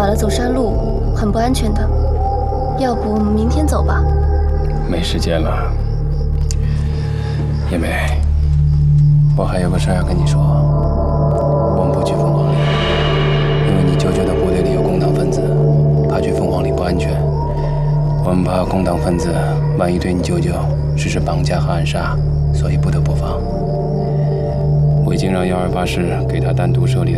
晚了走山路很不安全的，要不我们明天走吧？ 没时间了，叶梅，我还有个事要跟你说。我们不去凤凰里，因为你舅舅的部队里有共党分子，怕去凤凰里不安全。我们怕共党分子万一对你舅舅实施绑架和暗杀，所以不得不防。我已经让128师给他单独设立